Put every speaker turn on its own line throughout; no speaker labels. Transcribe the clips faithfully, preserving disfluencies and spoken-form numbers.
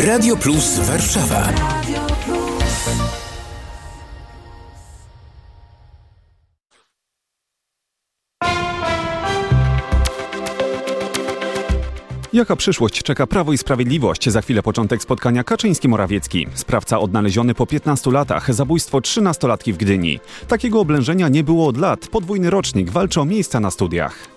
Radio Plus Warszawa.
Jaka przyszłość czeka Prawo i Sprawiedliwość? Za chwilę początek spotkania Kaczyński-Morawiecki. Sprawca odnaleziony po piętnastu latach. Zabójstwo trzynastolatki w Gdyni. Takiego oblężenia nie było od lat. Podwójny rocznik walczy o miejsca na studiach.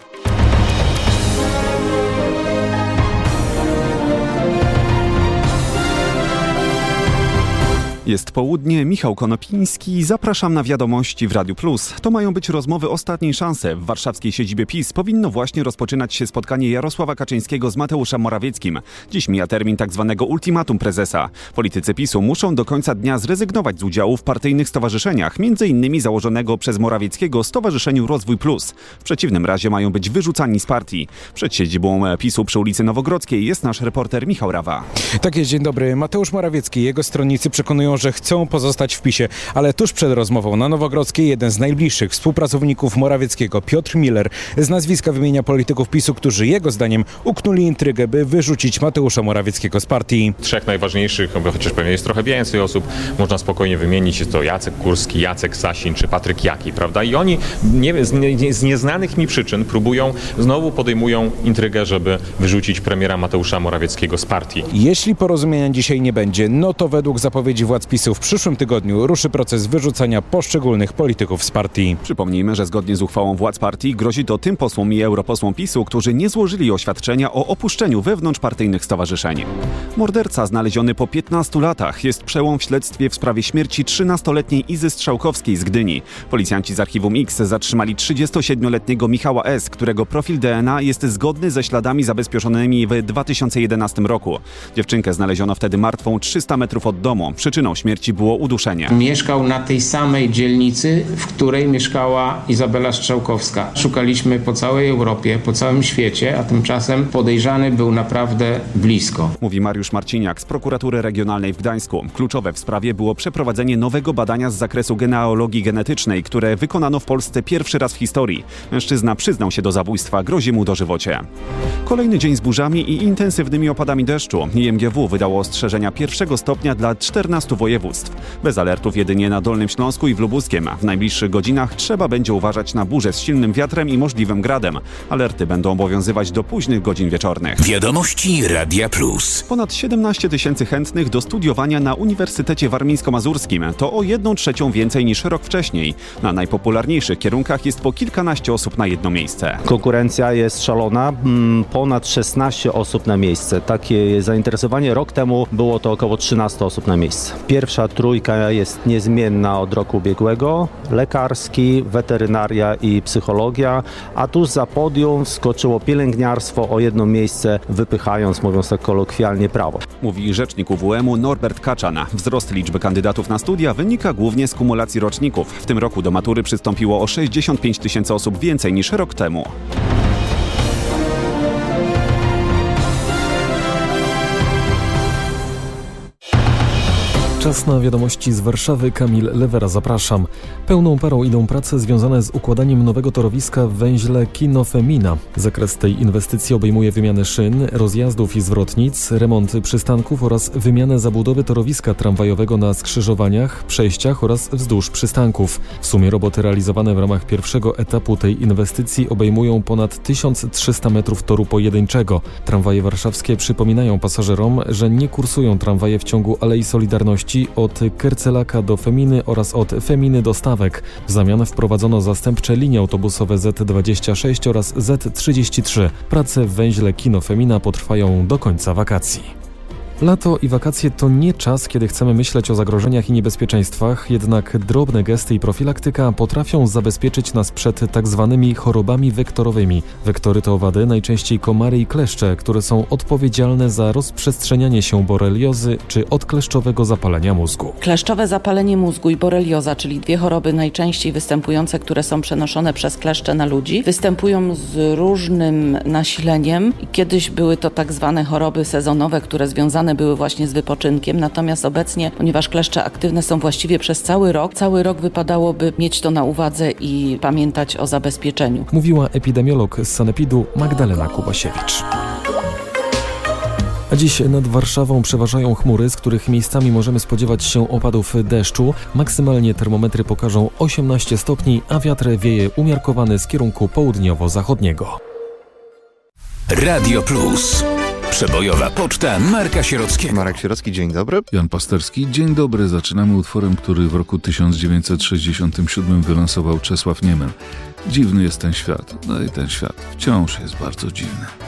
Jest południe, Michał Konopiński. Zapraszam na wiadomości w Radiu Plus. To mają być rozmowy ostatniej szansy. W warszawskiej siedzibie PiS powinno właśnie rozpoczynać się spotkanie Jarosława Kaczyńskiego z Mateuszem Morawieckim. Dziś mija termin tak zwanego ultimatum prezesa. Politycy PiSu muszą do końca dnia zrezygnować z udziału w partyjnych stowarzyszeniach, między innymi założonego przez Morawieckiego Stowarzyszeniu Rozwój Plus. W przeciwnym razie mają być wyrzucani z partii. Przed siedzibą PiSu przy ulicy Nowogrodzkiej jest nasz reporter Michał Rawa.
Tak jest, dzień dobry. Mateusz Morawiecki i jego stronnicy przekonują, że chcą pozostać w PiSie, ale tuż przed rozmową na Nowogrodzkiej jeden z najbliższych współpracowników Morawieckiego, Piotr Miller, z nazwiska wymienia polityków PiSu, którzy jego zdaniem uknuli intrygę, by wyrzucić Mateusza Morawieckiego z partii.
Trzech najważniejszych, chociaż pewnie jest trochę więcej osób, można spokojnie wymienić. Jest to Jacek Kurski, Jacek Sasin czy Patryk Jaki, prawda? I oni nie, z, nie, z nieznanych mi przyczyn próbują, znowu podejmują intrygę, żeby wyrzucić premiera Mateusza Morawieckiego z partii.
Jeśli porozumienia dzisiaj nie będzie, no to według zapowiedzi władz PiSu w przyszłym tygodniu ruszy proces wyrzucania poszczególnych polityków z partii.
Przypomnijmy, że zgodnie z uchwałą władz partii grozi to tym posłom i europosłom PiSu, którzy nie złożyli oświadczenia o opuszczeniu wewnątrzpartyjnych stowarzyszeń. Morderca znaleziony po piętnastu latach. Jest przełom w śledztwie w sprawie śmierci trzynastoletniej Izy Strzałkowskiej z Gdyni. Policjanci z Archiwum X zatrzymali trzydziestosiedmioletniego Michała S., którego profil D N A jest zgodny ze śladami zabezpieczonymi w dwa tysiące jedenastym roku. Dziewczynkę znaleziono wtedy martwą trzysta metrów od domu. Przyczyną śmierci było uduszenie.
Mieszkał na tej samej dzielnicy, w której mieszkała Izabela Strzałkowska. Szukaliśmy po całej Europie, po całym świecie, a tymczasem podejrzany był naprawdę blisko.
Mówi Mariusz Marciniak z Prokuratury Regionalnej w Gdańsku. Kluczowe w sprawie było przeprowadzenie nowego badania z zakresu genealogii genetycznej, które wykonano w Polsce pierwszy raz w historii. Mężczyzna przyznał się do zabójstwa, grozi mu dożywocie. Kolejny dzień z burzami i intensywnymi opadami deszczu. I M G W wydało ostrzeżenia pierwszego stopnia dla czternastu województw. Bez alertów jedynie na Dolnym Śląsku i w Lubuskiem. W najbliższych godzinach trzeba będzie uważać na burze z silnym wiatrem i możliwym gradem. Alerty będą obowiązywać do późnych godzin wieczornych.
Wiadomości Radia Plus.
Ponad siedemnaście tysięcy chętnych do studiowania na Uniwersytecie Warmińsko-Mazurskim. To o jedną trzecią więcej niż rok wcześniej. Na najpopularniejszych kierunkach jest po kilkanaście osób na jedno miejsce.
Konkurencja jest szalona. Ponad szesnaście osób na miejsce. Takie zainteresowanie. Rok temu było to około trzynaście osób na miejsce. Pierwsza trójka jest niezmienna od roku ubiegłego. Lekarski, weterynaria i psychologia. A tuż za podium skoczyło pielęgniarstwo o jedno miejsce, wypychając, mówiąc tak kolokwialnie, prawo.
Mówi rzecznik U W M-u Norbert Kaczan. Wzrost liczby kandydatów na studia wynika głównie z kumulacji roczników. W tym roku do matury przystąpiło o sześćdziesiąt pięć tysięcy osób więcej niż rok temu.
Czas na wiadomości z Warszawy. Kamil Lewera, zapraszam. Pełną parą idą prace związane z układaniem nowego torowiska w węźle Kino-Femina. Zakres tej inwestycji obejmuje wymianę szyn, rozjazdów i zwrotnic, remont przystanków oraz wymianę zabudowy torowiska tramwajowego na skrzyżowaniach, przejściach oraz wzdłuż przystanków. W sumie roboty realizowane w ramach pierwszego etapu tej inwestycji obejmują ponad tysiąc trzysta metrów toru pojedynczego. Tramwaje warszawskie przypominają pasażerom, że nie kursują tramwaje w ciągu Alei Solidarności od Kercelaka do Feminy oraz od Feminy do Stawek. W zamian wprowadzono zastępcze linie autobusowe Z dwadzieścia sześć oraz Z trzydzieści trzy. Prace w węźle Kino-Femina potrwają do końca wakacji. Lato i wakacje to nie czas, kiedy chcemy myśleć o zagrożeniach i niebezpieczeństwach, jednak drobne gesty i profilaktyka potrafią zabezpieczyć nas przed tak zwanymi chorobami wektorowymi. Wektory to owady, najczęściej komary i kleszcze, które są odpowiedzialne za rozprzestrzenianie się boreliozy czy odkleszczowego zapalenia mózgu.
Kleszczowe zapalenie mózgu i borelioza, czyli dwie choroby najczęściej występujące, które są przenoszone przez kleszcze na ludzi, występują z różnym nasileniem. Kiedyś były to tak zwane choroby sezonowe, które związane były właśnie z wypoczynkiem, natomiast obecnie, ponieważ kleszcze aktywne są właściwie przez cały rok, cały rok wypadałoby mieć to na uwadze i pamiętać o zabezpieczeniu.
Mówiła epidemiolog z Sanepidu Magdalena Kubasiewicz. A dziś nad Warszawą przeważają chmury, z których miejscami możemy spodziewać się opadów deszczu. Maksymalnie termometry pokażą osiemnaście stopni, a wiatr wieje umiarkowany z kierunku południowo-zachodniego.
Radio Plus. Przebojowa poczta Marka Sierockiego.
Marek Sierocki, dzień dobry.
Jan Pasterski, dzień dobry. Zaczynamy utworem, który w roku tysiąc dziewięćset sześćdziesiątym siódmym wylansował Czesław Niemen. Dziwny jest ten świat, no i ten świat wciąż jest bardzo dziwny.